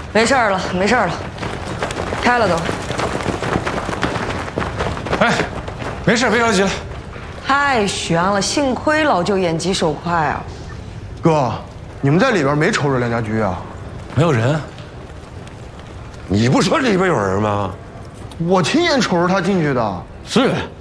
没事了，没事了，开了都。 哎，没事，别着急了。 太悬了，幸亏老舅眼疾手快啊！ 哥，你们在里边没瞅着梁家驹啊？ 没有人。 你不说里边有人吗？ 我亲眼瞅着他进去的。 是。